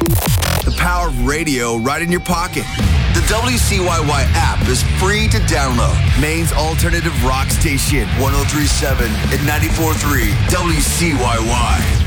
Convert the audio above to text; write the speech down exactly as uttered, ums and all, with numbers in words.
The power of radio right in your pocket. The W C Y Y app is free to download. Maine's alternative rock station, one oh three point seven and ninety-four point three W C Y Y.